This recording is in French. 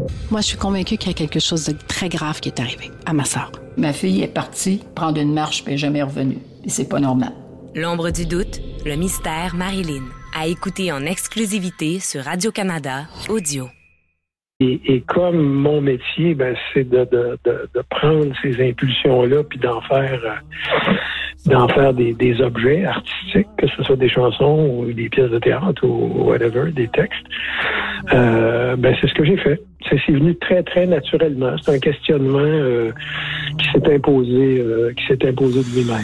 Moi, je suis convaincue qu'il y a quelque chose de très grave qui est arrivé à ma sœur. Ma fille est partie prendre une marche puis elle n'est jamais revenue. Et c'est pas normal. L'ombre du doute, le mystère Marilyn. À écouter en exclusivité sur Radio-Canada Audio. Et comme mon métier, c'est de prendre ces impulsions-là puis d'en faire des objets artistiques, que ce soit des chansons ou des pièces de théâtre ou whatever, des textes. C'est ce que j'ai fait. C'est venu très, très naturellement. C'est un questionnement qui s'est imposé de lui-même.